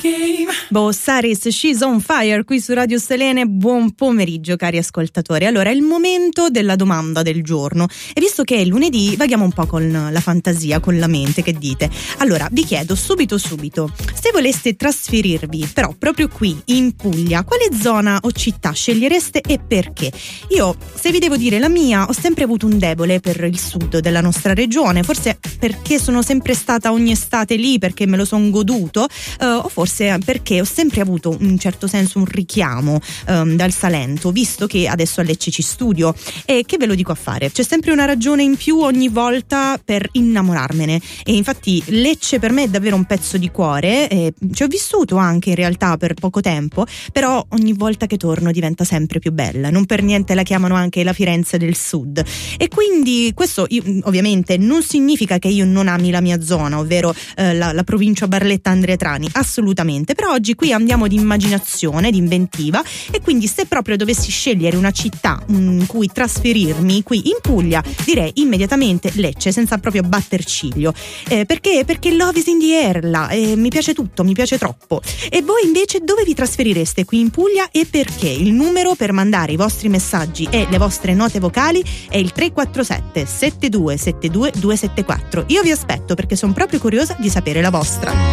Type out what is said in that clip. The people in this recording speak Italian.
Saris, She's on Fire qui su Radio Selene. Buon pomeriggio cari ascoltatori. Allora, è il momento della domanda del giorno e visto che è lunedì vaghiamo un po' con la fantasia, con la mente, che dite? Allora, vi chiedo subito, se voleste trasferirvi però proprio qui in Puglia, quale zona o città scegliereste e perché? Io, se vi devo dire la mia, ho sempre avuto un debole per il sud della nostra regione, forse perché sono sempre stata ogni estate lì, perché me lo son goduto, o forse perché ho sempre avuto in un certo senso un richiamo dal Salento, visto che adesso a Lecce ci studio. E che ve lo dico a fare? C'è sempre una ragione in più ogni volta per innamorarmene, e infatti Lecce per me è davvero un pezzo di cuore, ci ho vissuto anche in realtà per poco tempo, però ogni volta che torno diventa sempre più bella. Non per niente la chiamano anche la Firenze del Sud, e quindi questo ovviamente non significa che io non ami la mia zona, ovvero la provincia Barletta-Andria-Trani, assolutamente. Però oggi qui andiamo di immaginazione, di inventiva, e quindi se proprio dovessi scegliere una città in cui trasferirmi qui in Puglia, direi immediatamente Lecce, senza proprio batter ciglio. Perché love is in the air là, mi piace tutto, mi piace troppo. E voi invece dove vi trasferireste qui in Puglia e perché? Il numero per mandare i vostri messaggi e le vostre note vocali è il 347 7272 274. Io vi aspetto perché sono proprio curiosa di sapere la vostra.